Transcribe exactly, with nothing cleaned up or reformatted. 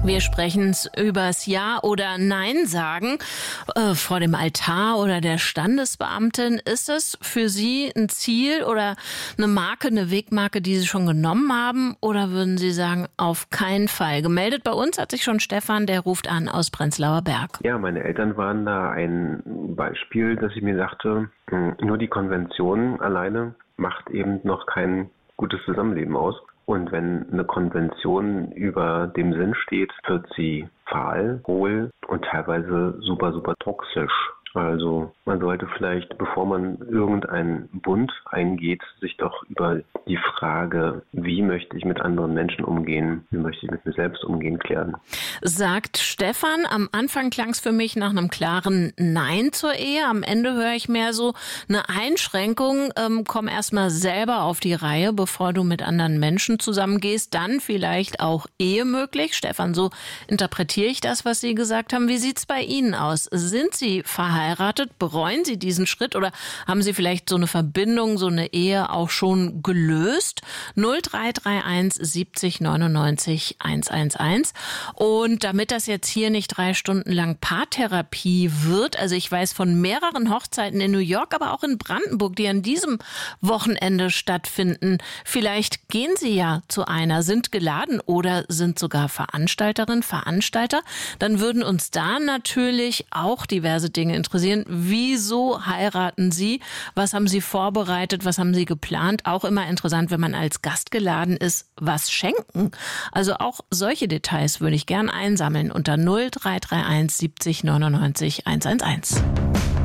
Wir sprechen übers Ja oder Nein sagen äh, vor dem Altar oder der Standesbeamtin. Ist es für Sie ein Ziel oder eine Marke, eine Wegmarke, die Sie schon genommen haben? Oder würden Sie sagen, auf keinen Fall? Gemeldet bei uns hat sich schon Stefan, der ruft an aus Prenzlauer Berg. Ja, meine Eltern waren da ein Beispiel, dass ich mir dachte, nur die Konvention alleine macht eben noch kein gutes Zusammenleben aus. Und wenn eine Konvention über dem Sinn steht, wird sie fahl, hohl und teilweise super, super toxisch. Also man sollte vielleicht, bevor man irgendeinen Bund eingeht, sich doch über die Frage, wie möchte ich mit anderen Menschen umgehen, wie möchte ich mit mir selbst umgehen, klären. Sagt Stefan, am Anfang klang es für mich nach einem klaren Nein zur Ehe. Am Ende höre ich mehr so eine Einschränkung. Ähm, komm erst mal selber auf die Reihe, bevor du mit anderen Menschen zusammengehst. Dann vielleicht auch Ehe möglich. Stefan, so interpretiere ich das, was Sie gesagt haben. Wie sieht's bei Ihnen aus? Sind Sie verheiratet? Bereuen Sie diesen Schritt oder haben Sie vielleicht so eine Verbindung, so eine Ehe auch schon gelöst? null drei drei eins siebzig neunundneunzig hundertelf. Und damit das jetzt hier nicht drei Stunden lang Paartherapie wird, also ich weiß von mehreren Hochzeiten in New York, aber auch in Brandenburg, die an diesem Wochenende stattfinden. Vielleicht gehen Sie ja zu einer, sind geladen oder sind sogar Veranstalterin, Veranstalter. Dann würden uns da natürlich auch diverse Dinge interessieren. Wieso heiraten Sie? Was haben Sie vorbereitet? Was haben Sie geplant? Auch immer interessant, wenn man als Gast geladen ist, was schenken? Also auch solche Details würde ich gern einsammeln unter null drei drei eins siebzig neunundneunzig hundertelf.